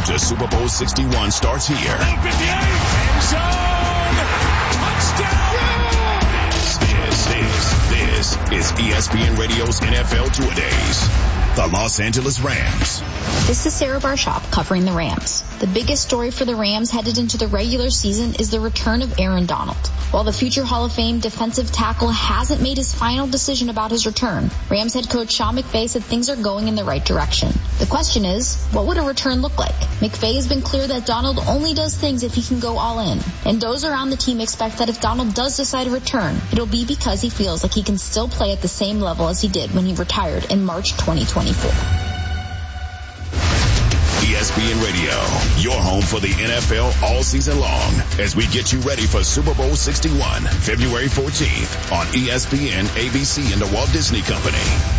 road to Super Bowl 61 starts here. 58, end zone, touchdown! This is ESPN Radio's NFL Two-A-Days. The Los Angeles Rams. This is Sarah Barshop covering the Rams. The biggest story for the Rams headed into the regular season is the return of Aaron Donald. While the future Hall of Fame defensive tackle hasn't made his final decision about his return, Rams head coach Sean McVay said things are going in the right direction. The question is, what would a return look like? McVay has been clear that Donald only does things if he can go all in. And those around the team expect that if Donald does decide to return, it'll be because he feels like he can still play at the same level as he did when he retired in March 2024. ESPN Radio, your home for the NFL all season long as we get you ready for Super Bowl 61, February 14th on ESPN, ABC, and the Walt Disney Company.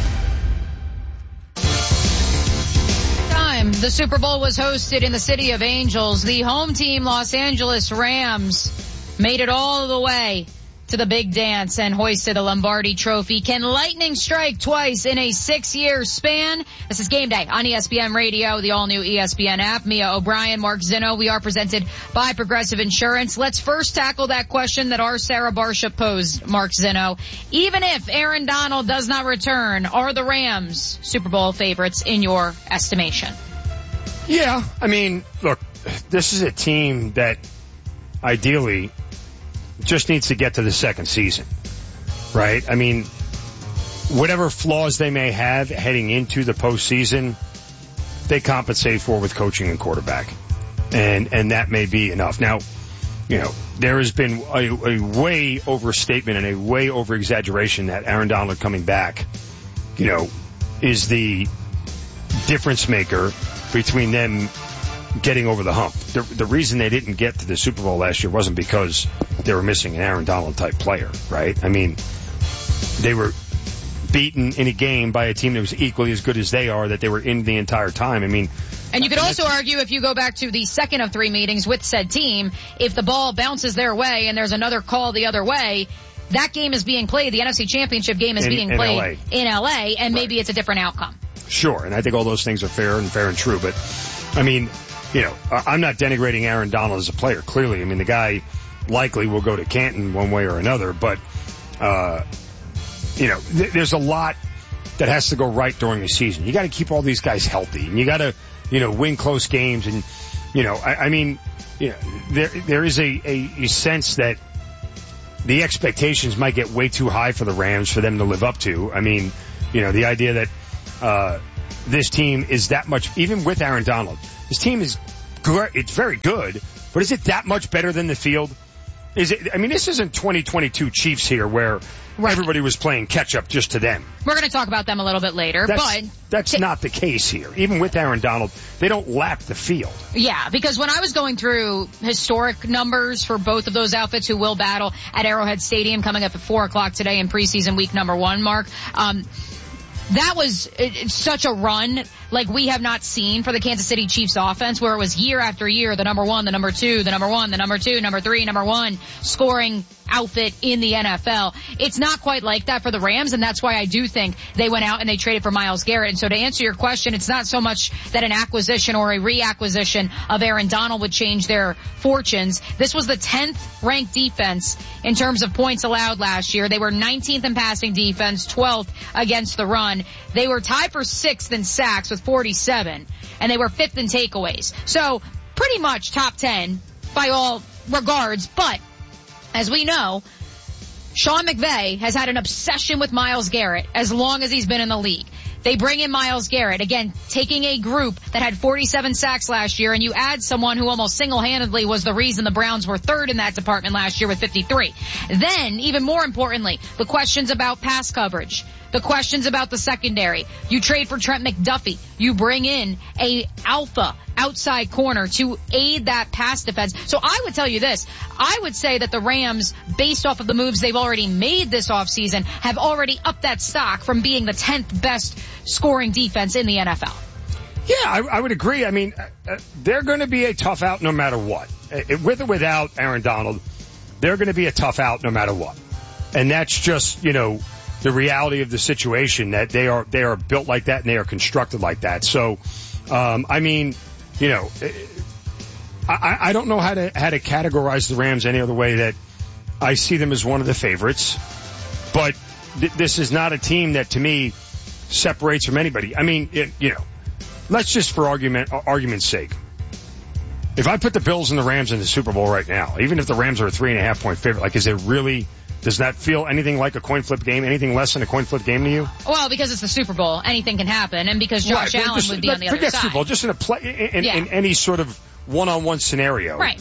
The Super Bowl was hosted in the City of Angels. The home team, Los Angeles Rams, made it all the way to the big dance and hoisted the Lombardi Trophy. Can lightning strike twice in a 6-year span? This is Game Day on ESPN Radio, the all-new ESPN app. Mia O'Brien, Mark Zinno. We are presented by Progressive Insurance. Let's first tackle that question that our Sarah Barshop posed, Mark Zinno. Even if Aaron Donald does not return, are the Rams Super Bowl favorites in your estimation? Yeah, I mean, look, this is a team that ideally just needs to get to the second season, right? I mean, whatever flaws they may have heading into the postseason, they compensate for with coaching and quarterback. And that may be enough. Now, you know, there has been a way overstatement and a way over exaggeration that Aaron Donald coming back, you know, is the difference maker between them getting over the hump. The reason they didn't get to the Super Bowl last year wasn't because they were missing an Aaron Donald type player, right? I mean, they were beaten in a game by a team that was equally as good as they are, that they were in the entire time. I mean, and you could also argue, if you go back to the second of 3 meetings with said team, if the ball bounces their way and there's another call the other way, that game is being played. The NFC Championship game is being played in LA, and maybe it's a different outcome. Sure, and I think all those things are fair and true, but I mean, you know, I'm not denigrating Aaron Donald as a player, clearly. I mean, the guy likely will go to Canton one way or another, but, you know, there's a lot that has to go right during the season. You gotta keep all these guys healthy, and you gotta, you know, win close games, and, you know, I mean, you know, there is a sense that the expectations might get way too high for the Rams for them to live up to. I mean, you know, the idea that, this team is that much, even with Aaron Donald, this team is good. It's very good, but is it that much better than the field? Is it? I mean, this isn't 2022 Chiefs here where everybody was playing catch up just to them. We're going to talk about them a little bit later, but that's not the case here. Even with Aaron Donald, they don't lack the field. Yeah, because when I was going through historic numbers for both of those outfits who will battle at Arrowhead Stadium coming up at 4:00 today in preseason week number 1, Mark, that was such a run like we have not seen for the Kansas City Chiefs offense, where it was year after year, the number 1, the number 2, the number 1, the number 2, number 3, number 1 scoring outfit in the NFL. It's not quite like that for the Rams, and that's why I do think they went out and they traded for Myles Garrett. And so to answer your question, it's not so much that an acquisition or a reacquisition of Aaron Donald would change their fortunes. This was the 10th ranked defense in terms of points allowed last year. They were 19th in passing defense, 12th against the run. They were tied for 6th in sacks with 47, and they were 5th in takeaways. So pretty much top 10 by all regards, but as we know, Sean McVay has had an obsession with Myles Garrett as long as he's been in the league. They bring in Myles Garrett, again, taking a group that had 47 sacks last year, and you add someone who almost single-handedly was the reason the Browns were 3rd in that department last year with 53. Then, even more importantly, the questions about pass coverage, the questions about the secondary. You trade for Trent McDuffie. You bring in a alpha outside corner to aid that pass defense. So I would tell you this. I would say that the Rams, based off of the moves they've already made this offseason, have already upped that stock from being the 10th best scoring defense in the NFL. Yeah, I would agree. I mean, they're going to be a tough out no matter what. With or without Aaron Donald, they're going to be a tough out no matter what. And that's just, you know, the reality of the situation, that they are built like that and they are constructed like that. So, I mean, I don't know how to categorize the Rams any other way that I see them as one of the favorites, but this is not a team that to me separates from anybody. I mean, let's just for argument's sake, if I put the Bills and the Rams in the Super Bowl right now, even if the Rams are a 3.5 point favorite, like, does that feel anything like a coin flip game, anything less than a coin flip game to you? Well, because it's the Super Bowl, anything can happen, and because Josh Allen would be on the other side. Super Bowl, just in in any sort of one-on-one scenario. Right.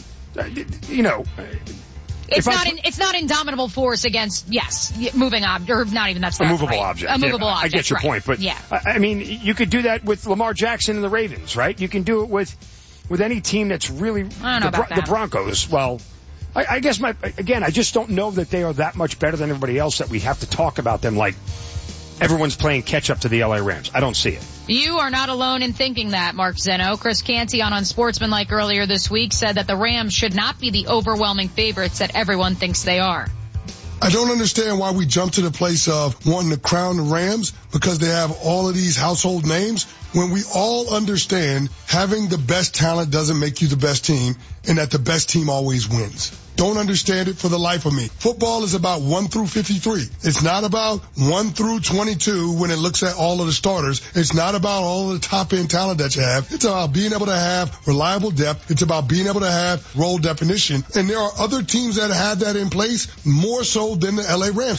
It's not indomitable force against, moving object, or not even that's a movable right. object. A movable object. I get your point, but I mean, you could do that with Lamar Jackson and the Ravens, right? You can do it with any team that's really the Broncos. Well, I guess I just don't know that they are that much better than everybody else that we have to talk about them like everyone's playing catch up to the LA Rams. I don't see it. You are not alone in thinking that, Mark Zeno. Chris Canty on Unsportsmanlike earlier this week said that the Rams should not be the overwhelming favorites that everyone thinks they are. I don't understand why we jump to the place of wanting to crown the Rams because they have all of these household names when we all understand having the best talent doesn't make you the best team and that the best team always wins. Don't understand it for the life of me. Football is about 1 through 53. It's not about 1 through 22 when it looks at all of the starters. It's not about all of the top-end talent that you have. It's about being able to have reliable depth. It's about being able to have role definition. And there are other teams that have that in place more so than the LA Rams.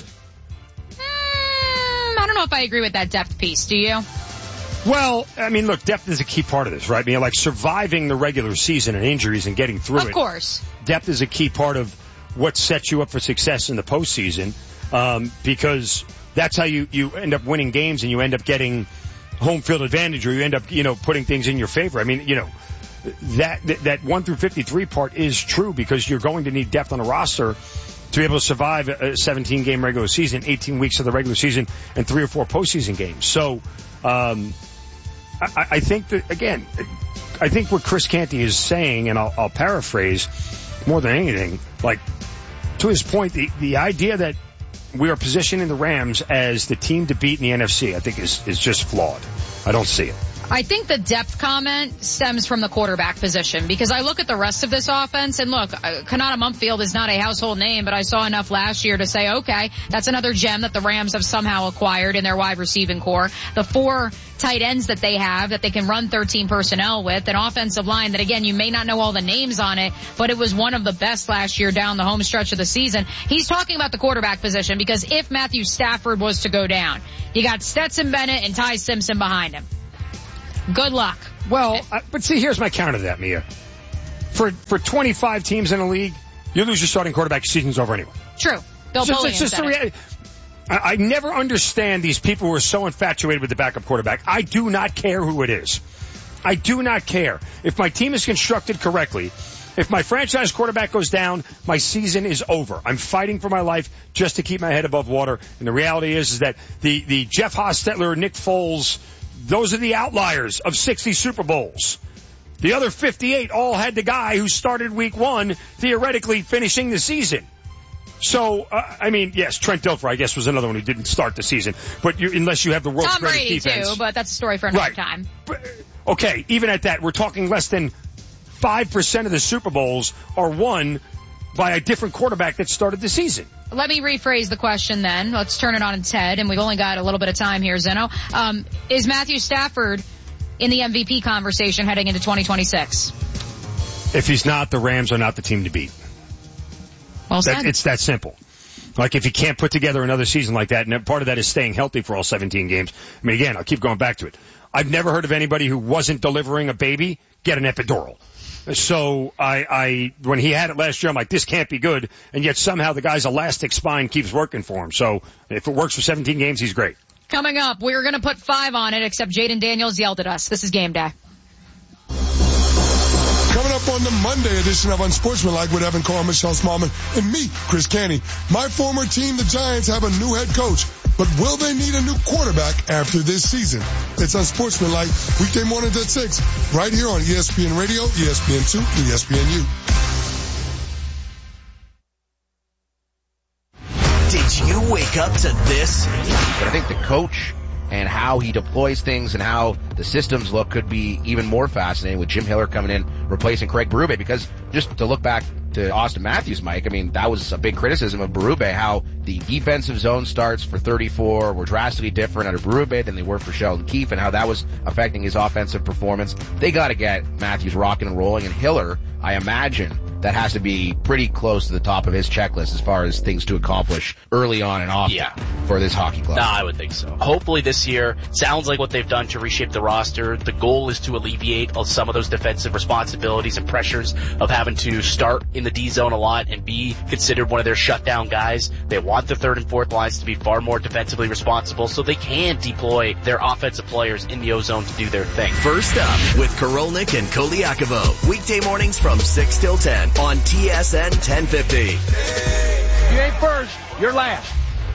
I don't know if I agree with that depth piece. Do you? Well, I mean, look, depth is a key part of this, right? I mean, like surviving the regular season and injuries and getting through it. Of course. Depth is a key part of what sets you up for success in the postseason, because that's how you end up winning games and you end up getting home field advantage or you end up, putting things in your favor. I mean, that 1 through 53 part is true because you're going to need depth on a roster to be able to survive a 17-game regular season, 18 weeks of the regular season, and 3 or 4 postseason games. So, I think that, again, I think what Chris Canty is saying, and I'll paraphrase more than anything, like, to his point, the idea that we are positioning the Rams as the team to beat in the NFC, I think is just flawed. I don't see it. I think the depth comment stems from the quarterback position because I look at the rest of this offense and look, Kanata Mumpfield is not a household name, but I saw enough last year to say, okay, that's another gem that the Rams have somehow acquired in their wide receiving core. The 4 tight ends that they have that they can run 13 personnel with, an offensive line that, again, you may not know all the names on it, but it was one of the best last year down the home stretch of the season. He's talking about the quarterback position because if Matthew Stafford was to go down, you got Stetson Bennett and Ty Simpson behind him. Good luck. Well, but see, here's my counter to that, Mia. For 25 teams in the league, you lose your starting quarterback, season's over anyway. True. Bill Polian said it. I never understand these people who are so infatuated with the backup quarterback. I do not care who it is. I do not care. If my team is constructed correctly, if my franchise quarterback goes down, my season is over. I'm fighting for my life just to keep my head above water. And the reality is that the Jeff Hostetler, Nick Foles, those are the outliers of 60 Super Bowls. The other 58 all had the guy who started week 1, theoretically finishing the season. So, I mean, yes, Trent Dilfer, I guess, was another one who didn't start the season. But unless you have the world's greatest defense. Too, but that's a story for another time. But, okay, even at that, we're talking less than 5% of the Super Bowls are won by a different quarterback that started the season. Let me rephrase the question then. Let's turn it on its head, and we've only got a little bit of time here, Zeno. Is Matthew Stafford in the MVP conversation heading into 2026? If he's not, the Rams are not the team to beat. Well said. It's that simple. Like, if he can't put together another season like that, and part of that is staying healthy for all 17 games. I mean, again, I'll keep going back to it. I've never heard of anybody who wasn't delivering a baby get an epidural. So when he had it last year, I'm like, this can't be good. And yet somehow the guy's elastic spine keeps working for him. So if it works for 17 games, he's great. Coming up, we're going to put 5 on it, except Jaden Daniels yelled at us. This is Game Day. Coming up on the Monday edition of Unsportsmanlike with Evan Carr, Michelle Smallman, and me, Chris Canty. My former team, the Giants, have a new head coach, but will they need a new quarterback after this season? It's Unsportsmanlike, weekday mornings at 6, right here on ESPN Radio, ESPN2, and ESPNU. Did you wake up to this? But I think the coach and how he deploys things and how the systems look could be even more fascinating with Jim Hiller coming in, replacing Craig Berube. Because just to look back to Austin Matthews, Mike, I mean, that was a big criticism of Berube, how the defensive zone starts for 34 were drastically different under Berube than they were for Sheldon Keefe, and how that was affecting his offensive performance. They got to get Matthews rocking and rolling, and Hiller, I imagine, that has to be pretty close to the top of his checklist as far as things to accomplish early on and often for this hockey club. No, I would think so. Hopefully this year, sounds like what they've done to reshape the roster. The goal is to alleviate some of those defensive responsibilities and pressures of having to start in the D zone a lot and be considered one of their shutdown guys. They want the third and fourth lines to be far more defensively responsible so they can deploy their offensive players in the O-zone to do their thing. First up with Korolnik and Koliakovo. Weekday mornings from 6 till 10 on TSN 1050. You ain't first, you're last.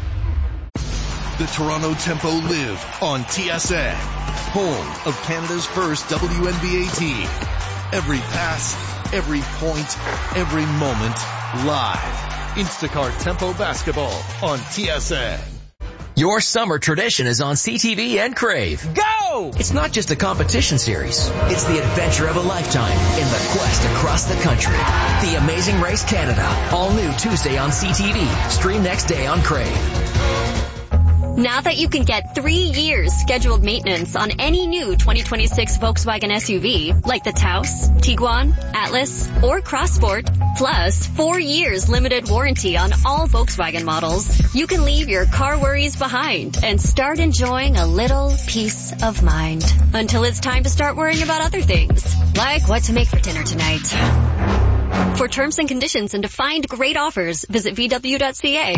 The Toronto Tempo live on TSN, home of Canada's first WNBA team. Every pass, every point, every moment, live. Instacart Tempo Basketball on TSN. Your summer tradition is on CTV and Crave. Go! It's not just a competition series. It's the adventure of a lifetime in the quest across the country. The Amazing Race Canada. All new Tuesday on CTV. Stream next day on Crave. Now that you can get 3 years scheduled maintenance on any new 2026 Volkswagen SUV, like the Taos, Tiguan, Atlas, or Crossport, plus 4 years limited warranty on all Volkswagen models, you can leave your car worries behind and start enjoying a little peace of mind. Until it's time to start worrying about other things, like what to make for dinner tonight. For terms and conditions and to find great offers, visit VW.ca.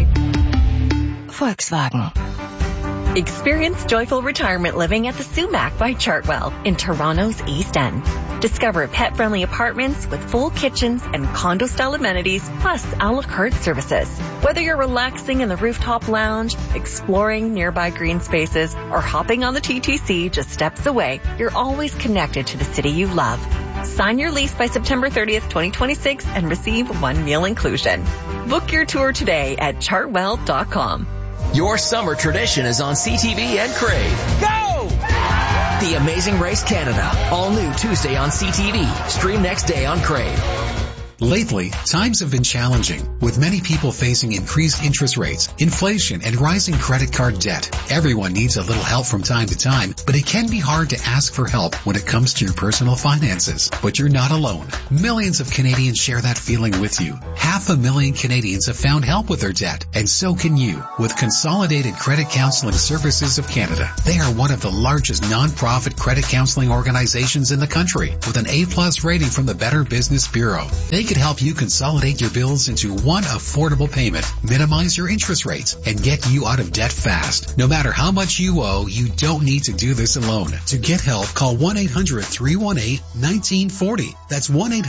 Volkswagen. Experience joyful retirement living at the Sumac by Chartwell in Toronto's East End. Discover pet-friendly apartments with full kitchens and condo-style amenities, plus a la carte services. Whether you're relaxing in the rooftop lounge, exploring nearby green spaces, or hopping on the TTC just steps away, you're always connected to the city you love. Sign your lease by September 30th, 2026 and receive 1 meal inclusion. Book your tour today at chartwell.com. Your summer tradition is on CTV and Crave. Go! The Amazing Race Canada. All new Tuesday on CTV. Stream next day on Crave. Lately, times have been challenging, with many people facing increased interest rates, inflation, and rising credit card debt. Everyone needs a little help from time to time, but it can be hard to ask for help when it comes to your personal finances. But you're not alone. Millions of Canadians share that feeling with you. 500,000 Canadians have found help with their debt, and so can you with Consolidated Credit Counseling Services of Canada. They are one of the largest non-profit credit counseling organizations in the country, with an A+ rating from the Better Business Bureau. They can help you consolidate your bills into one affordable payment, minimize your interest rates, and get you out of debt fast. No matter how much you owe, you don't need to do this alone. To get help, call 1-800-318-1940. That's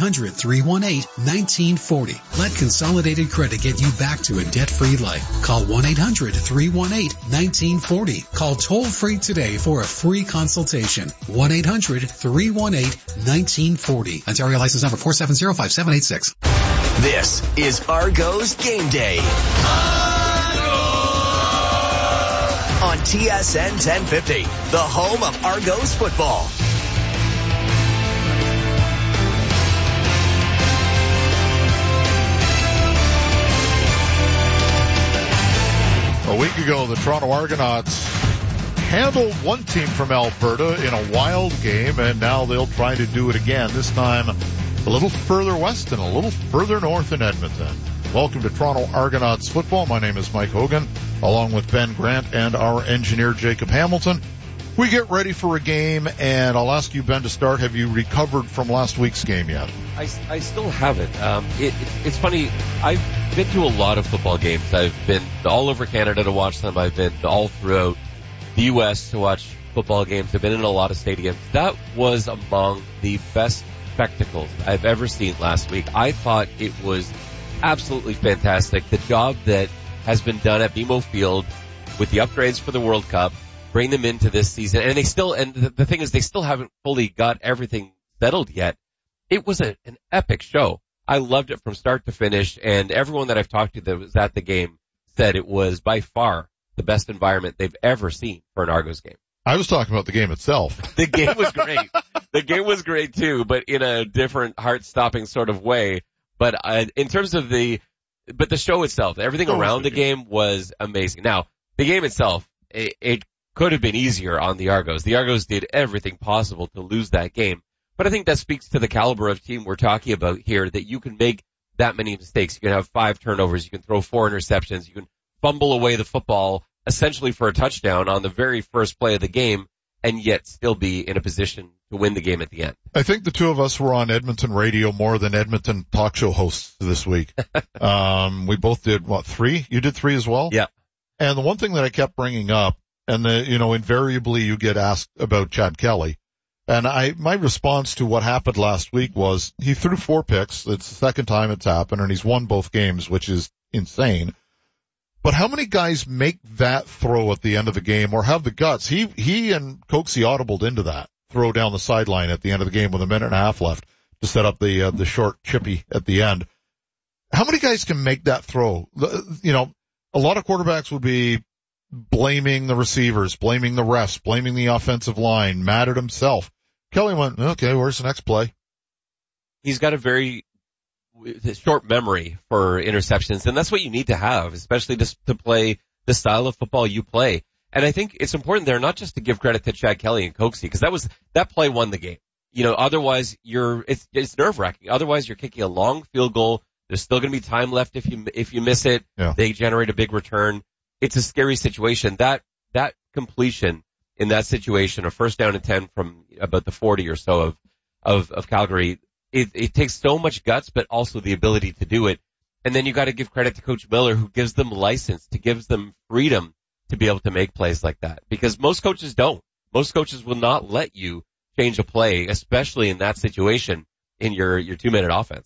1-800-318-1940. Let Consolidated Credit get you back to a debt-free life. Call 1-800-318-1940. Call toll-free today for a free consultation. 1-800-318-1940. Ontario license number 4705786. This is Argos Game Day on TSN 1050, the home of Argos football. A week ago, the Toronto Argonauts handled one team from Alberta in a wild game, and now they'll try to do it again, this time a little further west and a little further north in Edmonton. Welcome to Toronto Argonauts football. My name is Mike Hogan, along with Ben Grant and our engineer Jacob Hamilton. We get ready for a game, and I'll ask you, Ben, to start. Have you recovered from last week's game yet? I still haven't. It's funny. I've been to a lot of football games. I've been all over Canada to watch them. I've been all throughout the U.S. to watch football games. I've been in a lot of stadiums. That was among the best spectacles I've ever seen last week. I thought it was absolutely fantastic. The job that has been done at BMO Field with the upgrades for the World Cup, bring them into this season, and the thing is, they still haven't fully got everything settled yet. It was an epic show. I loved it from start to finish, and everyone that I've talked to that was at the game said it was by far the best environment they've ever seen for an Argos game. I was talking about the game itself. The game was great. The game was great too, but in a different heart-stopping sort of way. But in terms of the show itself, everything around the game was amazing. Now, the game itself, it could have been easier on the Argos. The Argos did everything possible to lose that game. But I think that speaks to the caliber of team we're talking about here, that you can make that many mistakes. You can have 5 turnovers. You can throw 4 interceptions. You can fumble away the football essentially for a touchdown on the very first play of the game and yet still be in a position to win the game at the end. I think the two of us were on Edmonton radio more than Edmonton talk show hosts this week. We both did, 3? You did 3 as well? Yeah. And the one thing that I kept bringing up, and invariably you get asked about Chad Kelly. And my response to what happened last week was he threw 4 picks. It's the second time it's happened, and he's won both games, which is insane. But how many guys make that throw at the end of the game or have the guts? He and Coxie audibled into that throw down the sideline at the end of the game with a minute and a half left to set up the short chippy at the end. How many guys can make that throw? A lot of quarterbacks would be blaming the receivers, blaming the refs, blaming the offensive line, mad at himself. Kelly went, okay, where's the next play? He's got a very short memory for interceptions, and that's what you need to have, especially to play the style of football you play. And I think it's important there not just to give credit to Chad Kelly and Coxie, because that play won the game. Otherwise it's nerve-wracking. Otherwise you're kicking a long field goal. There's still going to be time left if you miss it. Yeah. They generate a big return. It's a scary situation. That completion in that situation, a first down and 10 from about the 40 or so of Calgary, it takes so much guts, but also the ability to do it. And then you got to give credit to Coach Miller, who gives them license, gives them freedom to be able to make plays like that. Because most coaches don't. Most coaches will not let you change a play, especially in that situation in your 2-minute offense.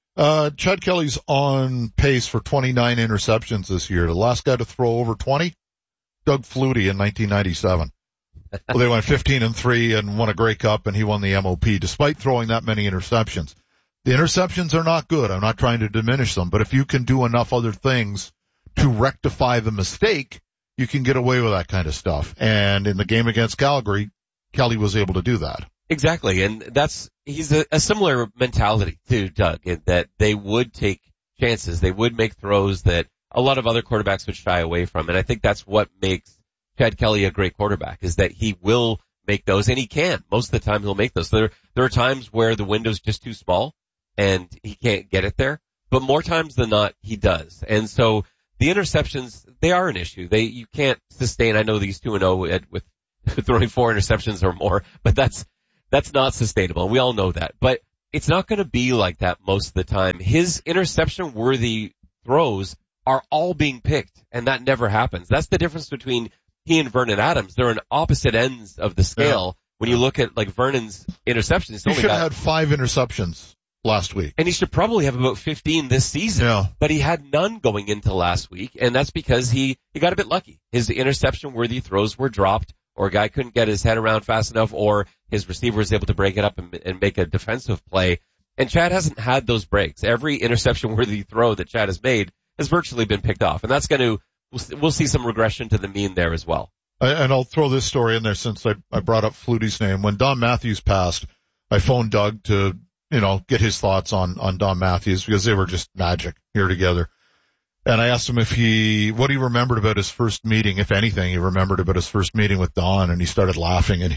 Chad Kelly's on pace for 29 interceptions this year. The last guy to throw over 20, Doug Flutie in 1997. Well, they went 15-3 and won a Grey Cup, and he won the MOP despite throwing that many interceptions. The interceptions are not good. I'm not trying to diminish them, but if you can do enough other things to rectify the mistake, you can get away with that kind of stuff. And in the game against Calgary, Kelly was able to do that. Exactly, and he's a similar mentality to Doug, in that they would take chances, they would make throws that a lot of other quarterbacks would shy away from, and I think that's what makes Chad Kelly a great quarterback, is that he will make those, and he can. Most of the time he'll make those. There are times where the window's just too small, and he can't get it there, but more times than not, he does. And so the interceptions, they are an issue. You can't sustain, I know he's 2-0 with throwing 4 interceptions or more, but that's not sustainable. We all know that. But it's not going to be like that most of the time. His interception-worthy throws are all being picked, and that never happens. That's the difference between he and Vernon Adams. They're on opposite ends of the scale. Yeah. When you look at, like, Vernon's interceptions, he should have had 5 interceptions last week. And he should probably have about 15 this season. Yeah. But he had none going into last week, and that's because he got a bit lucky. His interception-worthy throws were dropped, or a guy couldn't get his head around fast enough, or his receiver was able to break it up and make a defensive play. And Chad hasn't had those breaks. Every interception-worthy throw that Chad has made has virtually been picked off. And that's we'll see some regression to the mean there as well. And I'll throw this story in there since I brought up Flutie's name. When Don Matthews passed, I phoned Doug to, get his thoughts on Don Matthews, because they were just magic here together. And I asked him what he remembered about his first meeting, if anything he remembered about his first meeting with Don, and he started laughing, and he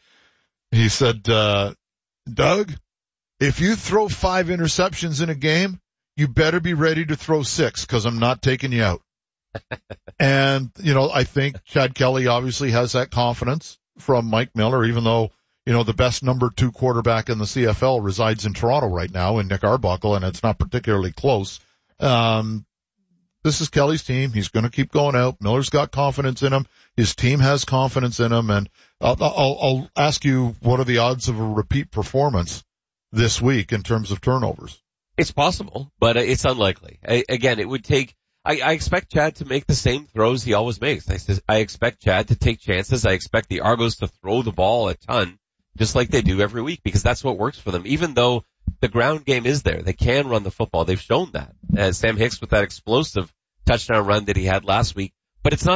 said, Doug, if you throw 5 interceptions in a game, you better be ready to throw 6, because I'm not taking you out. And, I think Chad Kelly obviously has that confidence from Mike Miller, even though, the best number 2 quarterback in the CFL resides in Toronto right now in Nick Arbuckle, and it's not particularly close. This is Kelly's team. He's going to keep going out. Miller's got confidence in him. His team has confidence in him. And I'll ask you, what are the odds of a repeat performance this week in terms of turnovers? It's possible, but it's unlikely. Again, it would take, I expect Chad to make the same throws he always makes. I expect Chad to take chances. I expect the Argos to throw the ball a ton, just like they do every week, because that's what works for them. Even though the ground game is there, they can run the football. They've shown that. Sam Hicks with that explosive touchdown run that he had last week, but it's not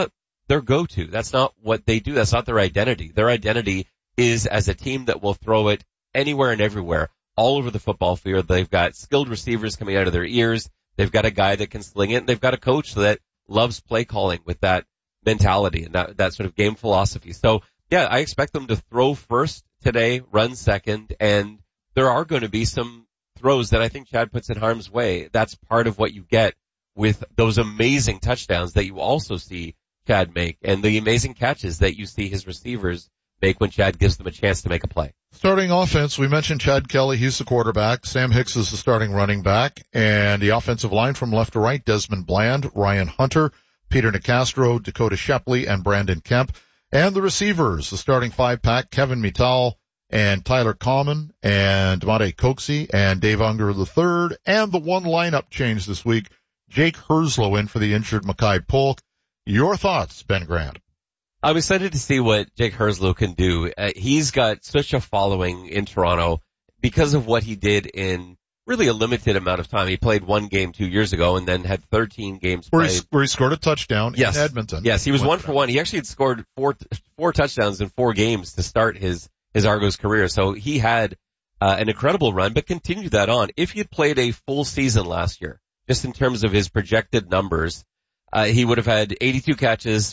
their go-to. That's not what they do. That's not their identity. Their identity is as a team that will throw it anywhere and everywhere, all over the football field. They've got skilled receivers coming out of their ears. They've got a guy that can sling it. And they've got a coach that loves play calling with that mentality and that sort of game philosophy. So, yeah, I expect them to throw first today, run second, and there are going to be some throws that I think Chad puts in harm's way. That's part of what you get with those amazing touchdowns that you also see Chad make and the amazing catches that you see his receivers make when Chad gives them a chance to make a play. Starting offense, we mentioned Chad Kelly. He's the quarterback. Sam Hicks is the starting running back. And the offensive line from left to right, Desmond Bland, Ryan Hunter, Peter Nicastro, Dakota Shepley, and Brandon Kemp. And the receivers, the starting five-pack, Kevin Mittal and Tyler Common and Demonte Coxie and Dave Unger III. And the one lineup change this week, Jake Herzlow in for the injured Makai Polk. Your thoughts, Ben Grant? I'm excited to see what Jake Herzlow can do. He's got such a following in Toronto because of what he did in really a limited amount of time. He played one game 2 years ago and then had 13 games played. Where he scored a touchdown in Edmonton. Yes, he was 1 for 1. He actually had scored four touchdowns in 4 games to start his Argos career. So he had an incredible run, but continued that on. If he had played a full season last year, just in terms of his projected numbers, he would have had 82 catches,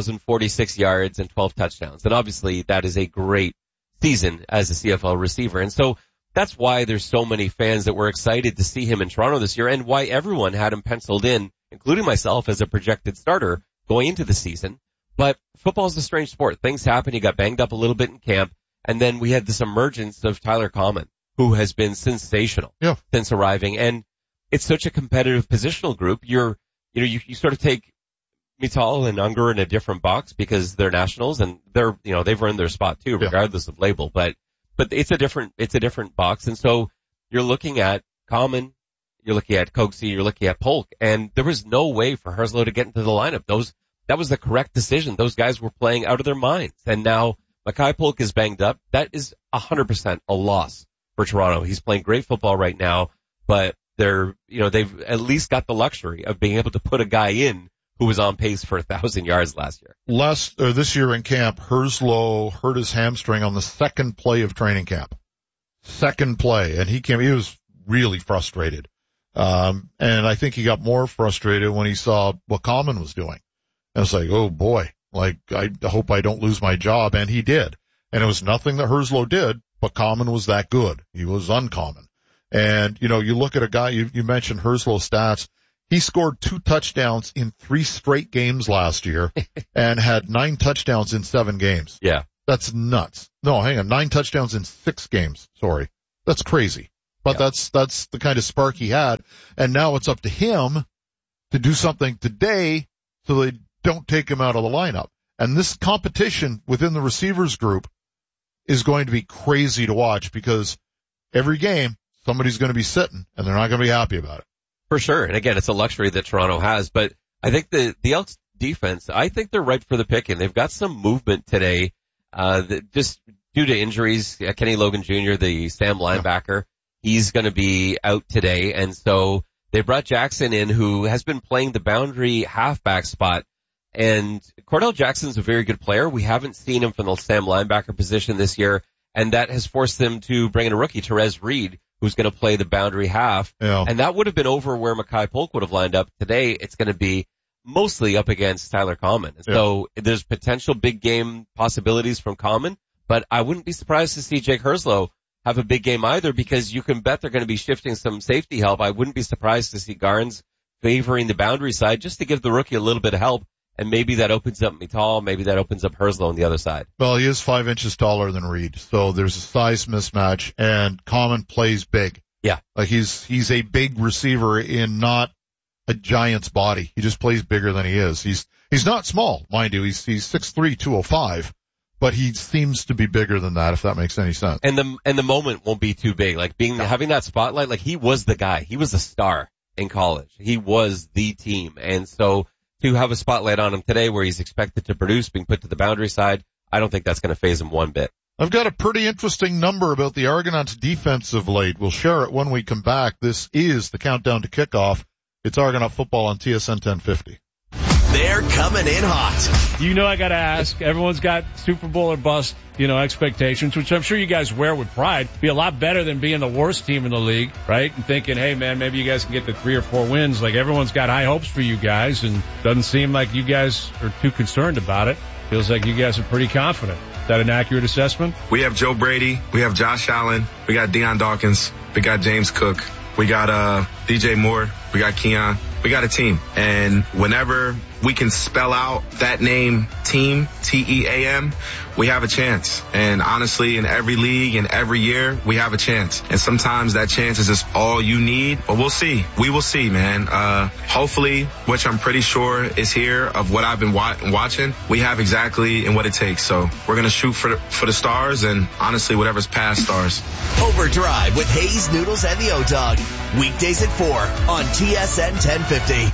1,046 yards, and 12 touchdowns. And obviously that is a great season as a CFL receiver. And so that's why there's so many fans that were excited to see him in Toronto this year and why everyone had him penciled in, including myself, as a projected starter going into the season. But football is a strange sport. Things happen. He got banged up a little bit in camp. And then we had this emergence of Tyler Common, who has been sensational since arriving. And it's such a competitive positional group. You sort of take Mittal and Unger in a different box because they're nationals and they've earned their spot too, regardless of label. But it's a different box. And so you're looking at Common, you're looking at Coxie, you're looking at Polk, and there was no way for Herzlow to get into the lineup. That was the correct decision. Those guys were playing out of their minds. And now Makai Polk is banged up. That is 100% a loss for Toronto. He's playing great football right now, but they've at least got the luxury of being able to put a guy in who was on pace for 1,000 yards last year. This year in camp, Herzlow hurt his hamstring on the second play of training camp. Second play. And he was really frustrated. And I think he got more frustrated when he saw what Common was doing. And it's like, oh boy, I hope I don't lose my job. And he did. And it was nothing that Herzlow did, but Common was that good. He was uncommon. And, you look at a guy, you mentioned Herzlow's stats. He scored 2 touchdowns in 3 straight games last year and had 9 touchdowns in 7 games. Yeah. That's nuts. No, hang on. 9 touchdowns in 6 games. Sorry. That's crazy. But that's the kind of spark he had. And now it's up to him to do something today so they don't take him out of the lineup. And this competition within the receivers group is going to be crazy to watch because every game, somebody's going to be sitting, and they're not going to be happy about it. For sure. And again, it's a luxury that Toronto has. But I think the Elks defense, I think they're ripe for the picking. They've got some movement today, just due to injuries. Kenny Logan Jr., the Sam linebacker, he's going to be out today. And so they brought Jackson in, who has been playing the boundary halfback spot. And Cordell Jackson's a very good player. We haven't seen him from the Sam linebacker position this year. And that has forced them to bring in a rookie, Terez Reed, who's going to play the boundary half. Yeah. And that would have been over where Makai Polk would have lined up. Today, it's going to be mostly up against Tyler Common. Yeah. So there's potential big game possibilities from Common, but I wouldn't be surprised to see Jake Herzlow have a big game either because you can bet they're going to be shifting some safety help. I wouldn't be surprised to see Garnes favoring the boundary side just to give the rookie a little bit of help. And maybe that opens up Mittal, maybe that opens up Herzlow on the other side. Well, he is 5 inches taller than Reed, so there's a size mismatch, and Common plays big. Yeah. Like he's a big receiver in not a giant's body. He just plays bigger than he is. He's not small, mind you. He's 6'3", 205, but he seems to be bigger than that, if that makes any sense. And the moment won't be too big. Like having that spotlight, like he was the guy. He was a star in college. He was the team. And so to have a spotlight on him today where he's expected to produce, being put to the boundary side, I don't think that's going to faze him one bit. I've got a pretty interesting number about the Argonauts defense of late. We'll share it when we come back. This is the countdown to kickoff. It's Argonaut football on TSN 1050. They're coming in hot. You know I got to ask. Everyone's got Super Bowl or bust, expectations, which I'm sure you guys wear with pride. Be a lot better than being the worst team in the league, right? And thinking, hey, man, maybe you guys can get to 3 or 4 wins. Like, everyone's got high hopes for you guys, and doesn't seem like you guys are too concerned about it. Feels like you guys are pretty confident. Is that an accurate assessment? We have Joe Brady. We have Josh Allen. We got Deion Dawkins. We got James Cook. We got DJ Moore. We got Keon. We got a team. And whenever we can spell out that name, team, T-E-A-M, we have a chance. And honestly, in every league and every year, we have a chance. And sometimes that chance is just all you need. But we'll see. We will see, man. Hopefully, which I'm pretty sure is here of what I've been watching, we have exactly in what it takes. So we're going to shoot for the stars, and honestly, whatever's past stars. Overdrive with Hayes, Noodles, and the O-Dog. Weekdays at 4 on TSN 1050.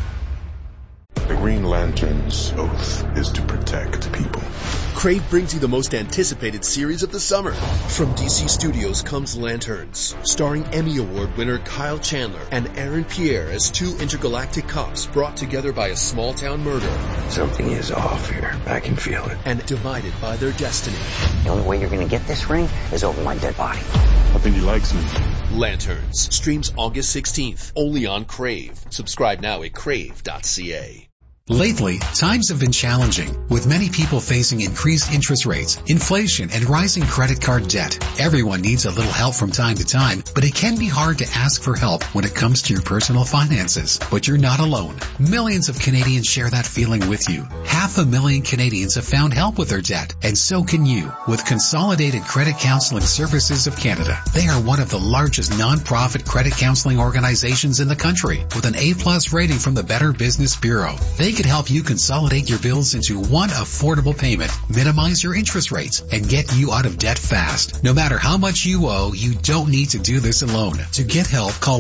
The Green Lantern's oath is to protect people. Crave brings you the most anticipated series of the summer. From DC Studios comes Lanterns, starring Emmy Award winner Kyle Chandler and Aaron Pierre as 2 intergalactic cops brought together by a small-town murder. Something is off here. I can feel it. And divided by their destiny. The only way you're going to get this ring is over my dead body. I think he likes me. Lanterns streams August 16th, only on Crave. Subscribe now at crave.ca. Lately, times have been challenging, with many people facing increased interest rates, inflation, and rising credit card debt. Everyone needs a little help from time to time, but it can be hard to ask for help when it comes to your personal finances. But you're not alone. Millions of Canadians share that feeling with you. 500,000 Canadians have found help with their debt, and so can you, with Consolidated Credit Counseling Services of Canada. They are one of the largest non-profit credit counseling organizations in the country, with an A+ rating from the Better Business Bureau. They could help you consolidate your bills into one affordable payment, minimize your interest rates, and get you out of debt fast. No matter how much you owe, you don't need to do this alone. To get help, call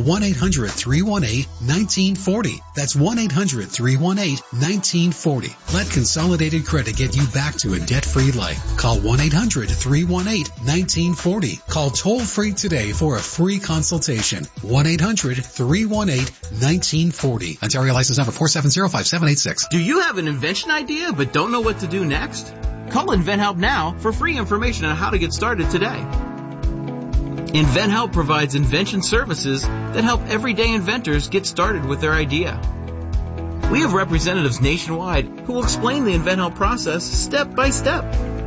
1-800-318-1940. That's 1-800-318-1940. Let Consolidated Credit get you back to a debt-free life. Call 1-800-318-1940. Call toll-free today for a free consultation. 1-800-318-1940. Ontario license number 4705786. Do you have an invention idea but don't know what to do next? Call InventHelp now for free information on how to get started today. InventHelp provides invention services that help everyday inventors get started with their idea. We have representatives nationwide who will explain the InventHelp process step by step.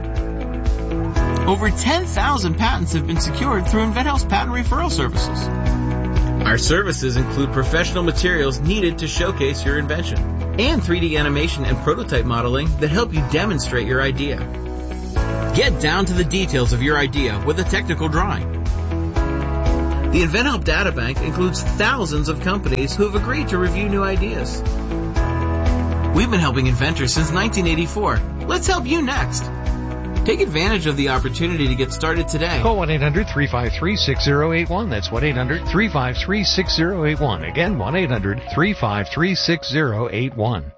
Over 10,000 patents have been secured through InventHelp's patent referral services. Our services include professional materials needed to showcase your invention, and 3D animation and prototype modeling that help you demonstrate your idea. Get down to the details of your idea with a technical drawing. The InventHelp Databank includes thousands of companies who have agreed to review new ideas. We've been helping inventors since 1984. Let's help you next. Take advantage of the opportunity to get started today. Call 1-800-353-6081. That's 1-800-353-6081. Again, 1-800-353-6081.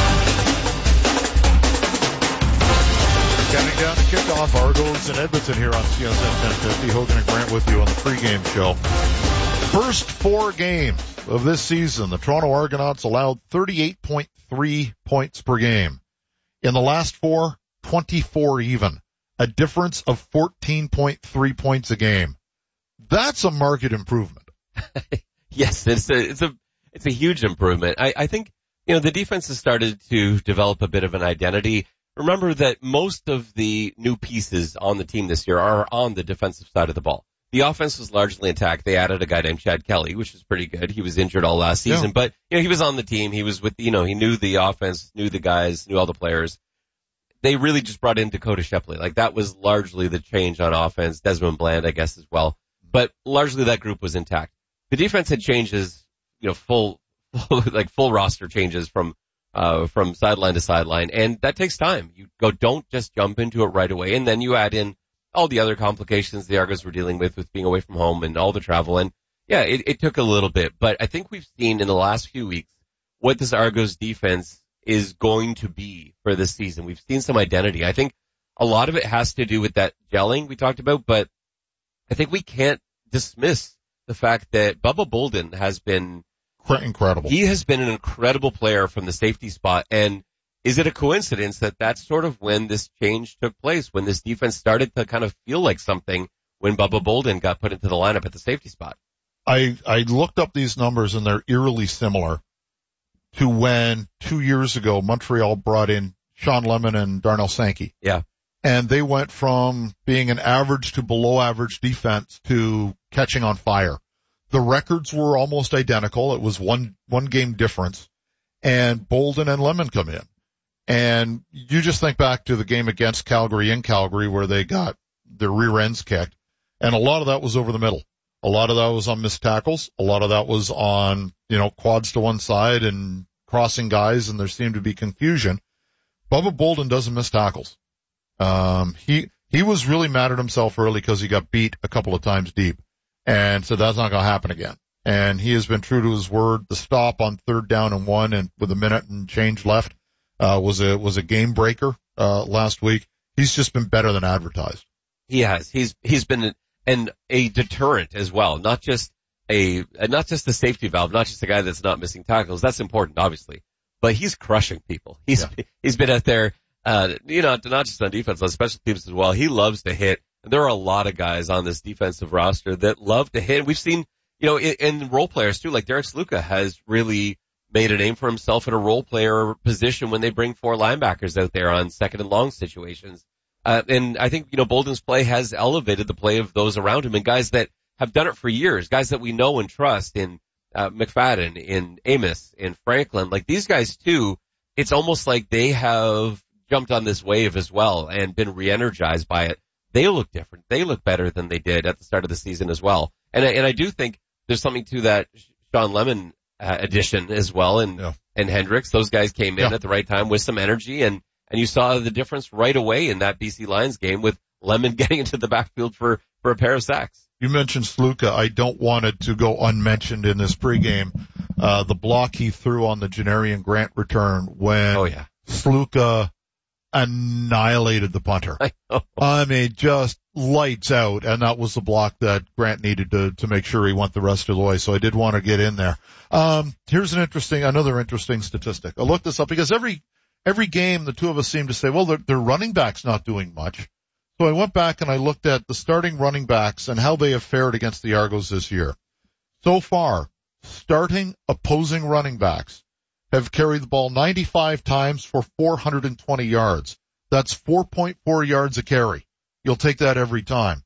Counting down to kickoff, Argos and Edmonton here on TSN 1050. Hogan and Grant with you on the pregame show. First 4 games of this season, the Toronto Argonauts allowed 38.3 points per game. In the last 4, 24 even. A difference of 14.3 points a game. That's a market improvement. Yes, it's a huge improvement. I think, the defense has started to develop a bit of an identity. Remember that most of the new pieces on the team this year are on the defensive side of the ball. The offense was largely intact. They added a guy named Chad Kelly, which is pretty good. He was injured all last season, but he was on the team. He was with, he knew the offense, knew the guys, knew all the players. They really just brought in Dakota Shepley. Like, that was largely the change on offense. Desmond Bland, I guess, as well. But largely that group was intact. The defense had changes, full roster changes from sideline to sideline. And that takes time. Don't just jump into it right away. And then you add in all the other complications the Argos were dealing with being away from home and all the travel. And yeah, it took a little bit. But I think we've seen in the last few weeks what this Argos defense is going to be for this season. We've seen some identity. I think a lot of it has to do with that gelling we talked about, but I think we can't dismiss the fact that Bubba Bolden has been incredible. He has been an incredible player from the safety spot, and is it a coincidence that that's sort of when this change took place, when this defense started to kind of feel like something when Bubba Bolden got put into the lineup at the safety spot? I looked up these numbers, and they're eerily similar to when 2 years ago Montreal brought in Sean Lemon and Darnell Sankey. Yeah. And they went from being an average to below average defense to catching on fire. The records were almost identical. It was one game difference. And Bolden and Lemon come in. And you just think back to the game against Calgary in Calgary where they got their rear ends kicked. And a lot of that was over the middle. A lot of that was on missed tackles. A lot of that was on, quads to one side and crossing guys, and there seemed to be confusion. Bubba Bolden doesn't miss tackles. He was really mad at himself early because he got beat a couple of times deep, and so that's not going to happen again. And he has been true to his word. The stop on 3rd down and 1 and with a minute and change left, was a game breaker, last week. He's just been better than advertised. He has. He's been a deterrent as well. Not just the safety valve, not just a guy that's not missing tackles. That's important, obviously. But he's crushing people. He's been out there, not just on defense, on special teams as well. He loves to hit. There are a lot of guys on this defensive roster that love to hit. We've seen, in role players too, like Derek Sluka has really made a name for himself in a role player position when they bring 4 linebackers out there on 2nd and long situations. And I think, Bolden's play has elevated the play of those around him and guys that have done it for years, guys that we know and trust in McFadden, in Amos, in Franklin. Like these guys too, it's almost like they have jumped on this wave as well and been re-energized by it. They look different. They look better than they did at the start of the season as well. And I do think there's something to that Sean Lemon addition as well, and Hendricks. Those guys came in at the right time with some energy, and you saw the difference right away in that BC Lions game with Lemon getting into the backfield for a pair of sacks. You mentioned Sluka. I don't want it to go unmentioned in this pregame. The block he threw on the Janarian Grant return when Sluka annihilated the punter. I mean, just lights out, and that was the block that Grant needed to make sure he went the rest of the way. So I did want to get in there. Here's another interesting statistic. I looked this up because every game the two of us seem to say, well, their running back's not doing much. So I went back and I looked at the starting running backs and how they have fared against the Argos this year. So far, starting opposing running backs have carried the ball 95 times for 420 yards. That's 4.4 yards a carry. You'll take that every time.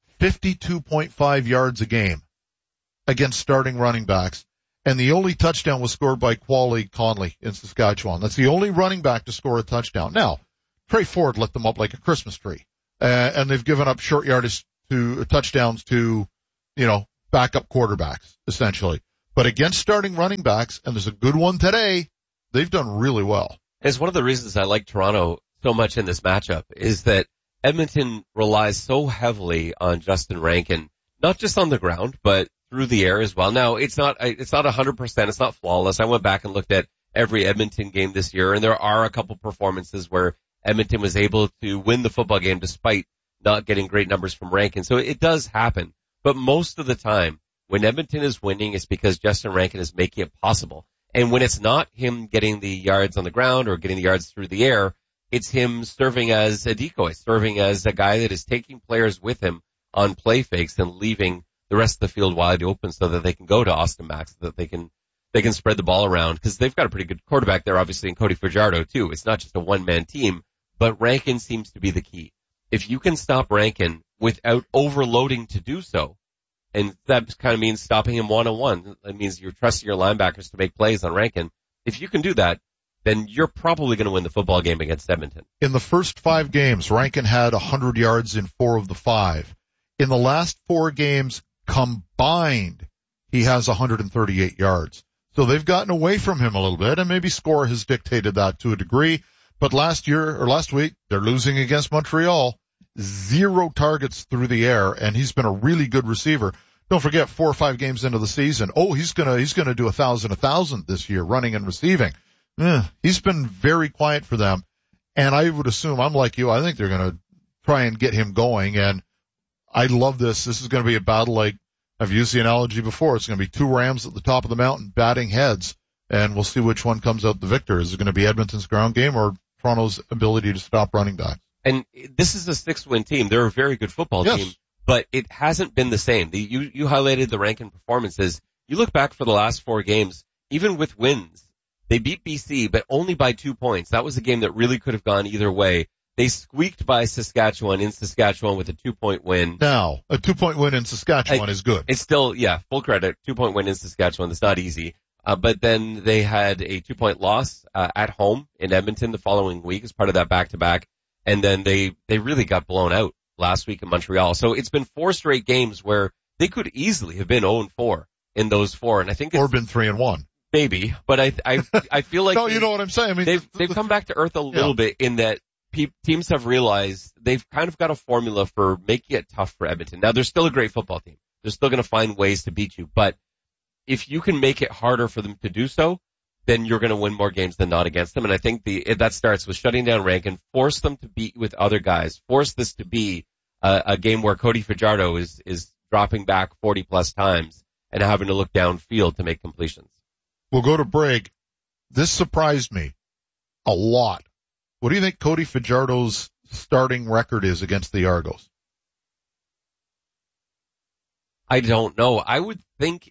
52.5 yards a game against starting running backs. And the only touchdown was scored by Quali Conley in Saskatchewan. That's the only running back to score a touchdown. Now, Trey Ford lit them up like a Christmas tree. And they've given up short yardage touchdowns to, backup quarterbacks, essentially. But against starting running backs, and there's a good one today, they've done really well. It's one of the reasons I like Toronto so much in this matchup is that Edmonton relies so heavily on Justin Rankin, not just on the ground, but through the air as well. Now, it's not 100%, it's not flawless. I went back and looked at every Edmonton game this year, and there are a couple performances where Edmonton was able to win the football game despite not getting great numbers from Rankin. So it does happen. But most of the time, when Edmonton is winning, it's because Justin Rankin is making it possible. And when it's not him getting the yards on the ground or getting the yards through the air, it's him serving as a decoy, serving as a guy that is taking players with him on play fakes and leaving the rest of the field wide open so that they can go to Austin Mack, so that they can spread the ball around, because they've got a pretty good quarterback there, obviously, in Cody Fajardo, too. It's not just a one-man team. But Rankin seems to be the key. If you can stop Rankin without overloading to do so, and that kind of means stopping him one-on-one, that means you're trusting your linebackers to make plays on Rankin. If you can do that, then you're probably going to win the football game against Edmonton. In the first 5 games, Rankin had 100 yards in 4 of the 5. In the last 4 games combined, he has 138 yards. So they've gotten away from him a little bit, and maybe score has dictated that to a degree. But last week, they're losing against Montreal. 0 targets through the air, and he's been a really good receiver. Don't forget, 4 or 5 games into the season, he's gonna do 1,000 this year, running and receiving. He's been very quiet for them, and I would assume, I'm like you, I think they're gonna try and get him going, and I love this. This is gonna be a battle like, I've used the analogy before, it's gonna be 2 Rams at the top of the mountain batting heads. and we'll see which one comes out the victor. Is it going to be Edmonton's ground game or Toronto's ability to stop running backs? And this is a 6-win team. They're a very good football team, but it hasn't been the same. You highlighted the Rankin performances. You look back for the last 4 games, even with wins, they beat BC, but only by 2 points. That was a game that really could have gone either way. They squeaked by Saskatchewan in Saskatchewan with a 2-point win. Now, a 2-point win in Saskatchewan is good. It's still, full credit. 2-point win in Saskatchewan. That's not easy. But then they had a 2-point loss at home in Edmonton the following week as part of that back-to-back. And then they really got blown out last week in Montreal. So it's been 4 straight games where they could easily have been 0-4 in those 4. And I think or been 3-1. Maybe. But I feel like no, you know what I'm saying. I mean, they've come back to earth a little bit in that teams have realized they've kind of got a formula for making it tough for Edmonton. Now, they're still a great football team. They're still going to find ways to beat you. But if you can make it harder for them to do so, then you're going to win more games than not against them. And I think that starts with shutting down Rankin, force them to beat with other guys, force this to be a game where Cody Fajardo is dropping back 40-plus times and having to look downfield to make completions. We'll go to break. This surprised me a lot. What do you think Cody Fajardo's starting record is against the Argos? I don't know. I would think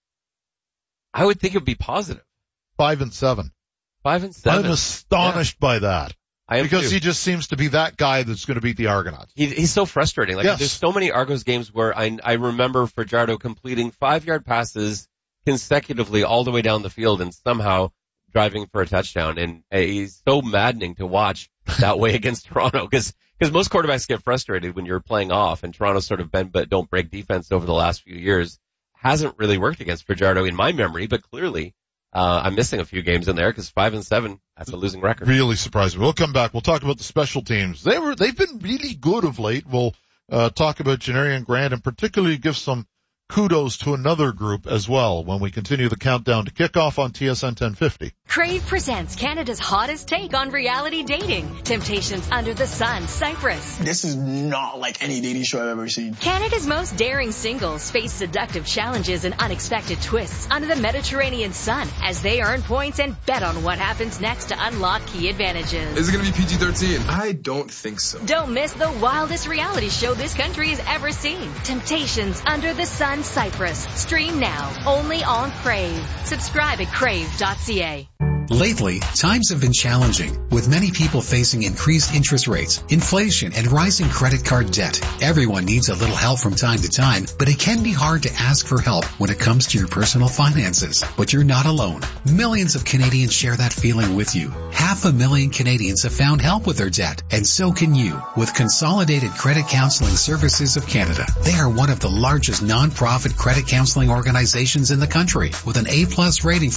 it would be positive. 5-7. 5-7. I'm astonished by that. Because he just seems to be that guy that's going to beat the Argonauts. He's so frustrating. There's so many Argos games where I remember Fajardo completing 5-yard passes consecutively all the way down the field and somehow driving for a touchdown. And he's so maddening to watch that way against Toronto because most quarterbacks get frustrated when you're playing off, and Toronto's sort of bend but don't break defense over the last few years hasn't really worked against Fajardo in my memory, but clearly I'm missing a few games in there because 5-7, that's a losing record. Really surprising. We'll come back. We'll talk about the special teams. They've been really good of late. We'll talk about Janarian Grant and particularly give some kudos to another group as well when we continue the countdown to kickoff on TSN 1050. Crave presents Canada's hottest take on reality dating. Temptations Under the Sun, Cyprus. This is not like any dating show I've ever seen. Canada's most daring singles face seductive challenges and unexpected twists under the Mediterranean sun as they earn points and bet on what happens next to unlock key advantages. Is it going to be PG-13? I don't think so. Don't miss the wildest reality show this country has ever seen. Temptations Under the Sun, Cyprus. Stream now, only on Crave. Subscribe at crave.ca. Lately, times have been challenging, with many people facing increased interest rates, inflation, and rising credit card debt. Everyone needs a little help from time to time, but it can be hard to ask for help when it comes to your personal finances. But you're not alone. Millions of Canadians share that feeling with you. 500,000 Canadians have found help with their debt, and so can you with Consolidated Credit Counseling Services of Canada. They are one of the largest non-profit credit counseling organizations in the country with an A+ rating